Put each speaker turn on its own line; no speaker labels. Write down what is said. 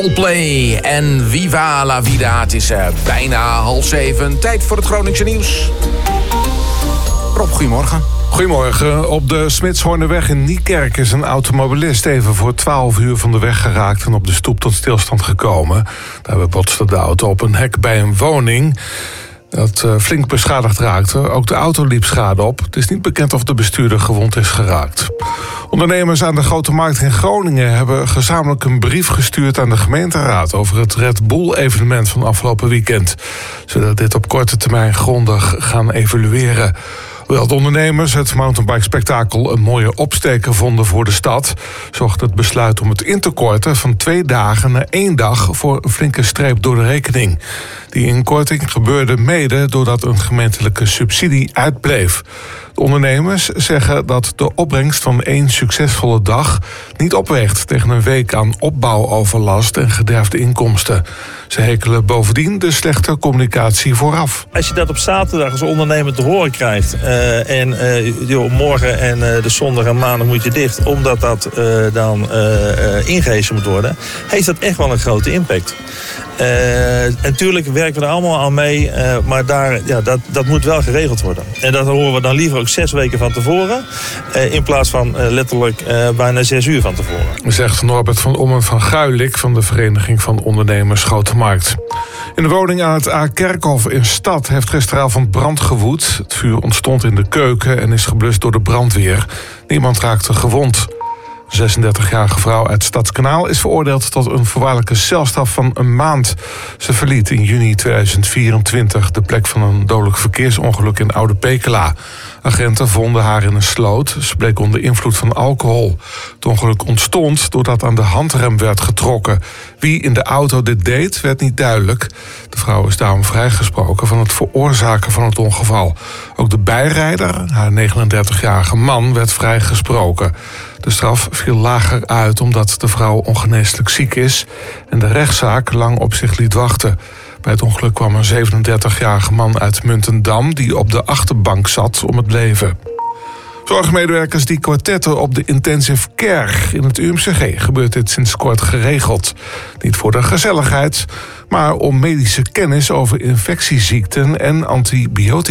Coldplay en Viva la Vida. Het is bijna 6:30. Tijd voor het Groningse nieuws. Rob, goedemorgen.
Goedemorgen. Op de Smidshornerweg in Niekerk is een automobilist even voor 12 uur van de weg geraakt en op de stoep tot stilstand gekomen. Daarbij botste de auto op een hek bij een woning dat flink beschadigd raakte. Ook de auto liep schade op. Het is niet bekend of de bestuurder gewond is geraakt. Ondernemers aan de Grote Markt in Groningen hebben gezamenlijk een brief gestuurd aan de gemeenteraad over het Red Bull-evenement van afgelopen weekend. Zodat dit op korte termijn grondig gaan evalueren. Hoewel de ondernemers het mountainbike-spektakel een mooie opsteker vonden voor de stad, zorgt het besluit om het in te korten van 2 dagen naar 1 dag voor een flinke streep door de rekening. Die inkorting gebeurde mede doordat een gemeentelijke subsidie uitbleef. De ondernemers zeggen dat de opbrengst van 1 succesvolle dag niet opweegt tegen een week aan opbouwoverlast en gederfde inkomsten. Ze hekelen bovendien de slechte communicatie vooraf.
Als je dat op zaterdag als ondernemer te horen krijgt morgen en de zondag en maandag moet je dicht, omdat dat dan ingehezen moet worden, heeft dat echt wel een grote impact. En natuurlijk werken we er allemaal aan mee, maar dat moet wel geregeld worden. En dat horen we dan liever ook 6 weken van tevoren, in plaats van letterlijk bijna 6 uur van tevoren.
Zegt Norbert van Ommen van Guilik van de Vereniging van Ondernemers Grote Markt. In de woning aan het A-Kerkhof in Stad heeft gisteravond brand gewoed. Het vuur ontstond in de keuken en is geblust door de brandweer. Niemand raakte gewond. De 36-jarige vrouw uit Stadskanaal is veroordeeld tot een voorwaardelijke celstraf van 1 maand. Ze verliet in juni 2024 de plek van een dodelijk verkeersongeluk in Oude Pekela. Agenten vonden haar in een sloot. Ze bleek onder invloed van alcohol. Het ongeluk ontstond doordat aan de handrem werd getrokken. Wie in de auto dit deed, werd niet duidelijk. De vrouw is daarom vrijgesproken van het veroorzaken van het ongeval. Ook de bijrijder, haar 39-jarige man, werd vrijgesproken. De straf viel lager uit omdat de vrouw ongeneeslijk ziek is en de rechtszaak lang op zich liet wachten. Bij het ongeluk kwam een 37-jarige man uit Muntendam die op de achterbank zat om het leven. Zorgmedewerkers die kwartetten op de intensive care in het UMCG gebeurt dit sinds kort geregeld. Niet voor de gezelligheid, maar om medische kennis over infectieziekten en antibiotica